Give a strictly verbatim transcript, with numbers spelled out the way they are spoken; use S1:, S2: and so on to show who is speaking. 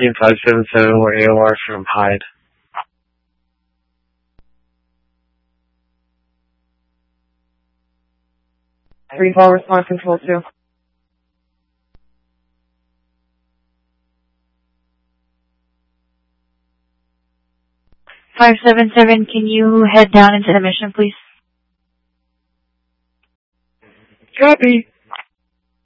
S1: Team five seven seven, we're A O R from Hyde.
S2: three four, response control two.
S3: five seven seven, can you head down into the mission, please?
S1: Copy.